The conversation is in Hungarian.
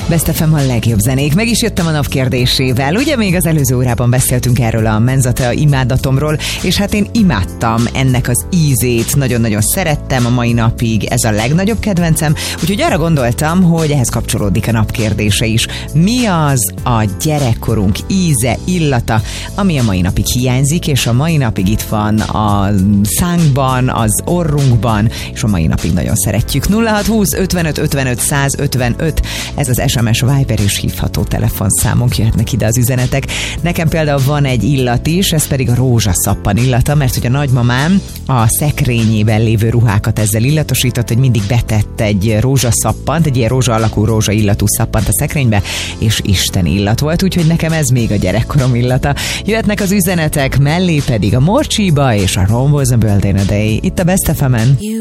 Best FM a legjobb zenék. Meg is jöttem a nap kérdésével. Ugye még az előző órában beszéltünk erről a menzatea imádatomról, és hát én imádtam ennek az ízét, nagyon-nagyon szerettem a mai napig, ez a legnagyobb kedvencem, úgyhogy arra gondoltam, hogy ehhez kapcsolódik a nap kérdése is. Mi az a gyerekkorunk íze, illata, ami a mai napig hiányzik, és a mai napig itt van a szánkban, az orrunkban, és a mai napig nagyon szeretjük. 0620 55 55 155, ez az SMS, Viber és hívható telefonszámunk, jöhetnek ide az üzenetek. Nekem például van egy illat is, ez pedig a rózsaszappan illata, mert hogy a nagymamám a szekrényében lévő ruhákat ezzel illatosított, hogy mindig betett egy rózsaszappant, egy ilyen rózsa alakú, rózsa illatú szappant a szekrénybe, és Isten illat volt, úgyhogy nekem ez még a gyerekkorom illata. Jöhetnek az üzenetek, mellé pedig a Morcsiba és a Rome Was a Built in a Day, itt a Best FM-en.